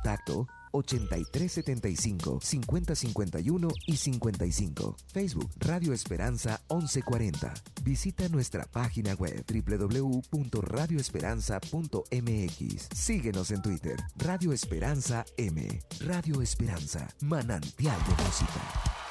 contacto 8375 5051 y 55. Facebook Radio Esperanza 1140. Visita nuestra página web www.radioesperanza.mx. Síguenos en Twitter, Radio Esperanza M. Radio Esperanza, manantial de música.